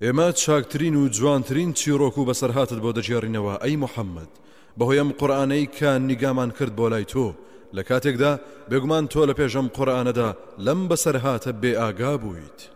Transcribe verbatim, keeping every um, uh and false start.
ئێمە چاکترین و جوانترین چیرۆک و بەسەرهاتت بۆ دەجێڕینەوە ئەی محەممەد بەهۆی ئەم قورئانەی کە نیگامان کرد بۆ لای تۆ لە کاتێکدا بێگومان تۆ لە پێشەم قورئانەدا لەم بەسەرهاتە بێ ئاگا بوویت.